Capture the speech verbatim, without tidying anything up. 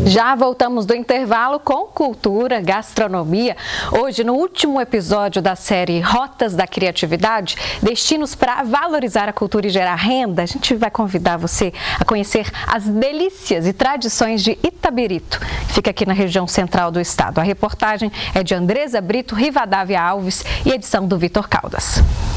Já voltamos do intervalo com cultura, gastronomia. Hoje, no último episódio da série Rotas da Criatividade, destinos para valorizar a cultura e gerar renda, a gente vai convidar você a conhecer as delícias e tradições de Itabirito, que fica aqui na região central do estado. A reportagem é de Andresa Brito, Rivadavia Alves e edição do Vitor Caldas.